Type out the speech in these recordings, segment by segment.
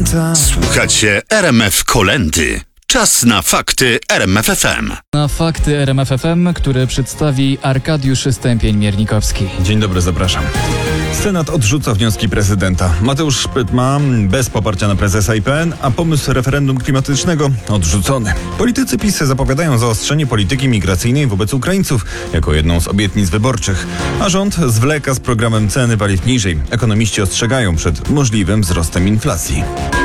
prezydenta. Słuchacie RMF Kolendy. Czas na fakty RMF FM. Na fakty RMF FM, które przedstawi Arkadiusz Stępień-Miernikowski. Dzień dobry, zapraszam. Senat odrzuca wnioski prezydenta. Mateusz Szpytma bez poparcia na prezesa IPN, a pomysł referendum klimatycznego odrzucony. Politycy PiS zapowiadają zaostrzenie polityki migracyjnej wobec Ukraińców jako jedną z obietnic wyborczych, a rząd zwleka z programem ceny paliw niżej. Ekonomiści ostrzegają przed możliwym wzrostem inflacji.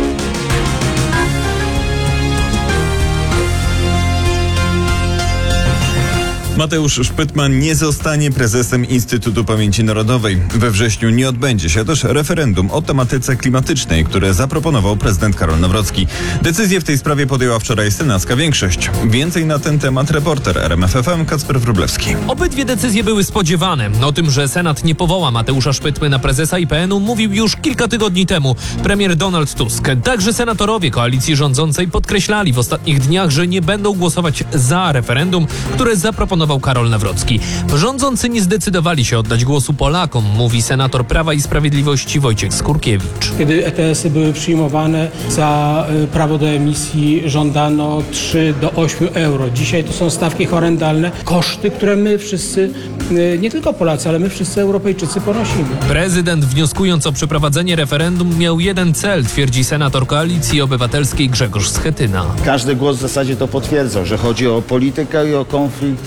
Mateusz Szpytma nie zostanie prezesem Instytutu Pamięci Narodowej. We wrześniu nie odbędzie się też referendum o tematyce klimatycznej, które zaproponował prezydent Karol Nawrocki. Decyzję w tej sprawie podjęła wczoraj senacka większość. Więcej na ten temat reporter RMF FM Kacper Wróblewski. Obydwie decyzje były spodziewane. O tym, że Senat nie powoła Mateusza Szpytmy na prezesa IPN-u, mówił już kilka tygodni temu premier Donald Tusk. Także senatorowie koalicji rządzącej podkreślali w ostatnich dniach, że nie będą głosować za referendum, które zaproponował Karol Nawrocki. Rządzący nie zdecydowali się oddać głosu Polakom, mówi senator Prawa i Sprawiedliwości Wojciech Skurkiewicz. Kiedy ETS-y były przyjmowane, za prawo do emisji żądano 3 do 8 euro. Dzisiaj to są stawki horrendalne, koszty, które my wszyscy, nie tylko Polacy, ale my wszyscy Europejczycy ponosimy. Prezydent, wnioskując o przeprowadzenie referendum, miał jeden cel, twierdzi senator Koalicji Obywatelskiej Grzegorz Schetyna. Każdy głos w zasadzie to potwierdzał, że chodzi o politykę i o konflikt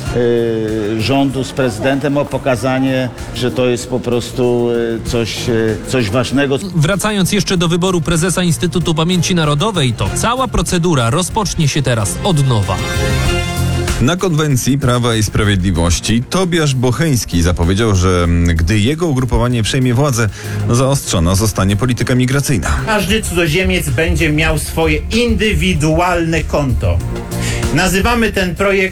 rządu z prezydentem, o pokazanie, że to jest po prostu coś ważnego. Wracając jeszcze do wyboru prezesa Instytutu Pamięci Narodowej, to cała procedura rozpocznie się teraz od nowa. Na konwencji Prawa i Sprawiedliwości Tobiasz Bocheński zapowiedział, że gdy jego ugrupowanie przejmie władzę, zaostrzona zostanie polityka migracyjna. Każdy cudzoziemiec będzie miał swoje indywidualne konto. Nazywamy ten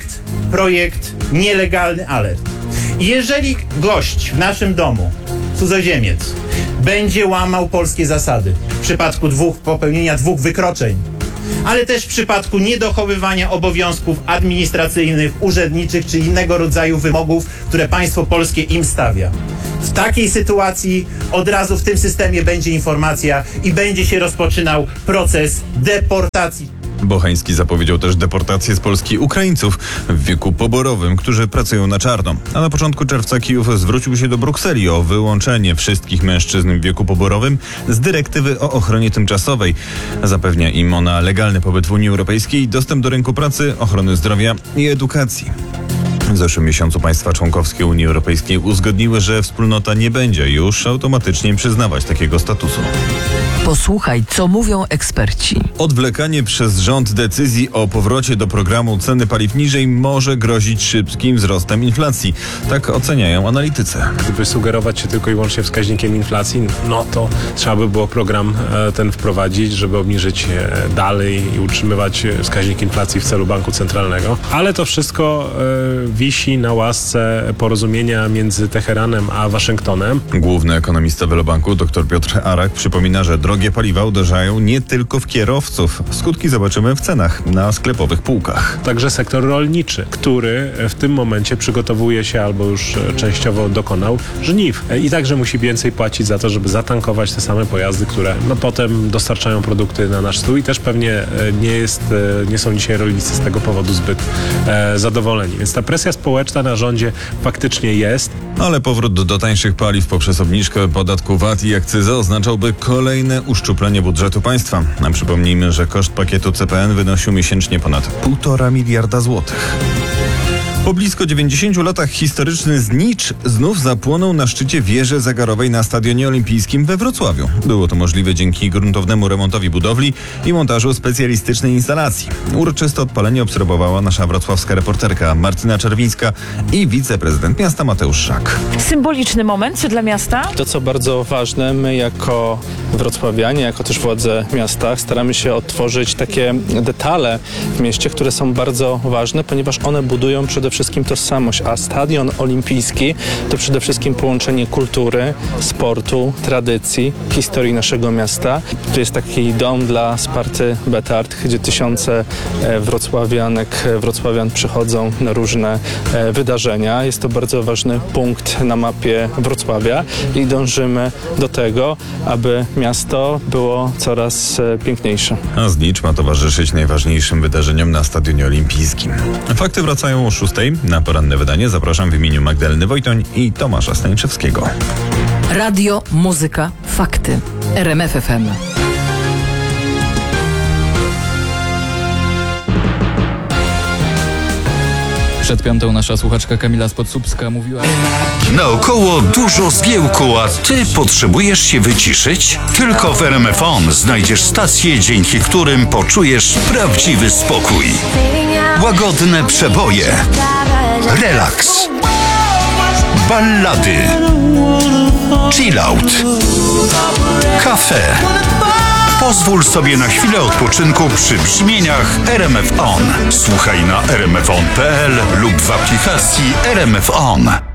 projekt nielegalny alert. Jeżeli gość w naszym domu, cudzoziemiec, będzie łamał polskie zasady w przypadku popełnienia 2 wykroczeń, ale też w przypadku niedochowywania obowiązków administracyjnych, urzędniczych czy innego rodzaju wymogów, które państwo polskie im stawia. W takiej sytuacji od razu w tym systemie będzie informacja i będzie się rozpoczynał proces deportacji. Bocheński zapowiedział też deportację z Polski Ukraińców w wieku poborowym, którzy pracują na czarno. A na początku czerwca Kijów zwrócił się do Brukseli o wyłączenie wszystkich mężczyzn w wieku poborowym z dyrektywy o ochronie tymczasowej. Zapewnia im ona legalny pobyt w Unii Europejskiej, dostęp do rynku pracy, ochrony zdrowia i edukacji. W zeszłym miesiącu państwa członkowskie Unii Europejskiej uzgodniły, że wspólnota nie będzie już automatycznie przyznawać takiego statusu. Posłuchaj, co mówią eksperci. Odwlekanie przez rząd decyzji o powrocie do programu ceny paliw niżej może grozić szybkim wzrostem inflacji. Tak oceniają analitycy. Gdyby sugerować się tylko i wyłącznie wskaźnikiem inflacji, no to trzeba by było program ten wprowadzić, żeby obniżyć dalej i utrzymywać wskaźnik inflacji w celu banku centralnego. Ale to wszystko wisi na łasce porozumienia między Teheranem a Waszyngtonem. Główny ekonomista Wielobanku dr Piotr Arak przypomina, że drogie paliwa uderzają nie tylko w kierowców. Skutki zobaczymy w cenach na sklepowych półkach. Także sektor rolniczy, który w tym momencie przygotowuje się albo już częściowo dokonał żniw. I także musi więcej płacić za to, żeby zatankować te same pojazdy, które potem dostarczają produkty na nasz stół i też pewnie nie są dzisiaj rolnicy z tego powodu zbyt zadowoleni. Więc ta presja społeczna na rządzie faktycznie jest. Ale powrót do tańszych paliw poprzez obniżkę podatku VAT i akcyzy oznaczałby kolejne uszczuplenie budżetu państwa. A przypomnijmy, że koszt pakietu CPN wynosił miesięcznie ponad 1,5 miliarda złotych. Po blisko 90 latach historyczny znicz znów zapłonął na szczycie wieży zegarowej na Stadionie Olimpijskim we Wrocławiu. Było to możliwe dzięki gruntownemu remontowi budowli i montażu specjalistycznej instalacji. Uroczyste odpalenie obserwowała nasza wrocławska reporterka Martyna Czerwińska i wiceprezydent miasta Mateusz Żak. Symboliczny moment dla miasta? To, co bardzo ważne, my jako wrocławianie, jako też władze miasta staramy się odtworzyć takie detale w mieście, które są bardzo ważne, ponieważ one budują przede wszystkim tożsamość, a Stadion Olimpijski to przede wszystkim połączenie kultury, sportu, tradycji, historii naszego miasta. To jest taki dom dla Sparty Betard, gdzie tysiące wrocławian przychodzą na różne wydarzenia. Jest to bardzo ważny punkt na mapie Wrocławia i dążymy do tego, aby miasto było coraz piękniejsze. A znicz ma towarzyszyć najważniejszym wydarzeniom na Stadionie Olimpijskim. Fakty wracają o 6:00. Na poranne wydanie zapraszam w imieniu Magdaleny Wojtoń i Tomasza Stańczewskiego. Radio, muzyka, fakty. RMF FM. Przed piątą nasza słuchaczka Kamila z Podsupska mówiła... Naokoło dużo zgiełku, a ty potrzebujesz się wyciszyć? Tylko w RMF On znajdziesz stacje, dzięki którym poczujesz prawdziwy spokój. Łagodne przeboje, relaks, ballady, chillout, kafe. Pozwól sobie na chwilę odpoczynku przy brzmieniach RMF On. Słuchaj na rmfon.pl lub w aplikacji RMF On.